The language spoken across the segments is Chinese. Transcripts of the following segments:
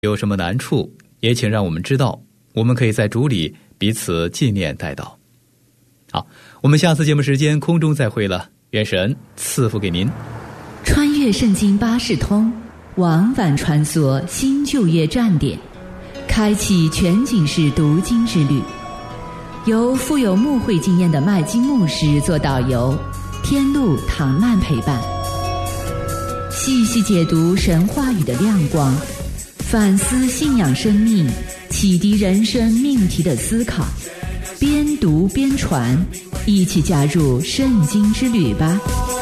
有什么难处，也请让我们知道，我们可以在主里彼此纪念代祷。好，我们下次节目时间空中再会了，愿神赐福给您。 穿越圣经巴士通，往返穿梭新旧约站点，开启全景式读经之旅。由富有牧会经验的麦基牧师做导游，天路唐曼陪伴，细细解读神话语的亮光，反思信仰生命，启迪人生命题的思考，边读边传，一起加入圣经之旅吧。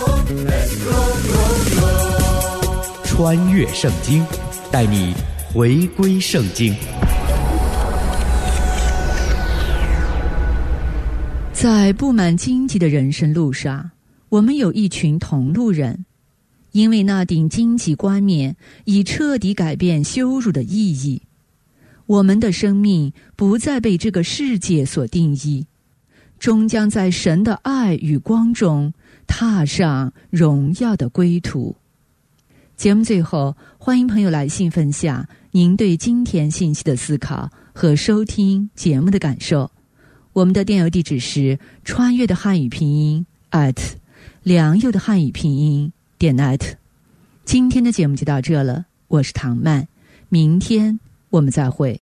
穿越圣经，带你回归圣经。 在布满荆棘的人生路上，我们有一群同路人，因为那顶荆棘冠冕已彻底改变羞辱的意义。我们的生命不再被这个世界所定义，终将在神的爱与光中踏上荣耀的归途。节目最后，欢迎朋友来信分享您对今天信息的思考和收听节目的感受。我们的电邮地址是穿越的汉语拼音良友的汉语拼音.net。今天的节目就到这了，我是唐曼，明天我们再会。